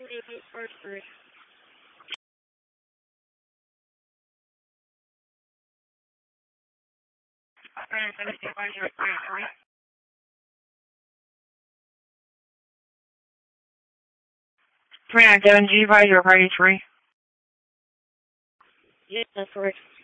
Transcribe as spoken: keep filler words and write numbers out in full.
three nine seven G, advisor, party three. Yes, that's correct.